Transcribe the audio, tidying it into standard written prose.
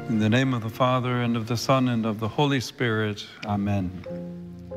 In the name of the Father, and of the Son, and of the Holy Spirit. Amen.